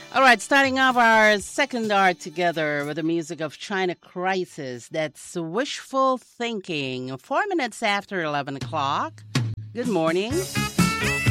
All right, starting off our second hour together with the music of China Crisis. That's Wishful Thinking. 4 minutes after 11 o'clock. Good morning.